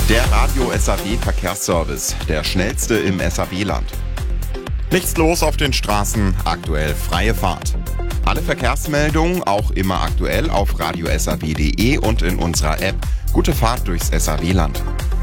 Der Radio SAW Verkehrsservice, der schnellste im SAW-Land. Nichts los auf den Straßen, aktuell freie Fahrt. Alle Verkehrsmeldungen auch immer aktuell auf radiosaw.de und in unserer App. Gute Fahrt durchs SAW-Land.